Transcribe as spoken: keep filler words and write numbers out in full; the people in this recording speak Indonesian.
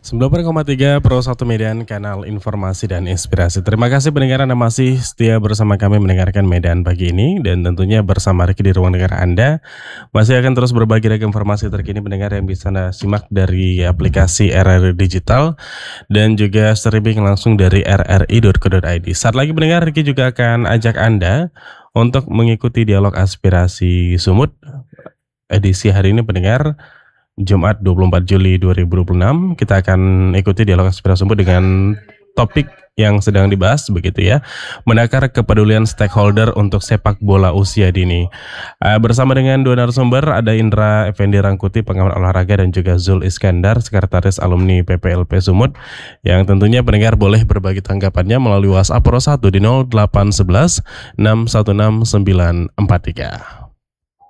sembilan puluh koma tiga Pro satu Medan, kanal informasi dan inspirasi. Terima kasih pendengar Anda masih setia bersama kami mendengarkan Medan pagi ini, dan tentunya bersama Ricky di ruang dengar Anda masih akan terus berbagi ragam informasi terkini pendengar yang bisa Anda simak dari aplikasi R R I Digital dan juga streaming langsung dari r r i dot co dot i d. Saat lagi pendengar, Ricky juga akan ajak Anda untuk mengikuti dialog aspirasi Sumut edisi hari ini pendengar, Jumat dua puluh empat Juli dua ribu dua puluh enam. Kita akan ikuti dialog aspirasi Sumut dengan topik yang sedang dibahas begitu ya, menakar kepedulian stakeholder untuk sepak bola usia dini. Uh, bersama dengan dua narasumber, ada Indra Effendi Rangkuti, pengamat olahraga, dan juga Zul Iskandar, sekretaris alumni P P L P Sumut, yang tentunya pendengar boleh berbagi tanggapannya melalui WhatsApp Pro satu di nol delapan satu satu enam satu enam sembilan empat tiga.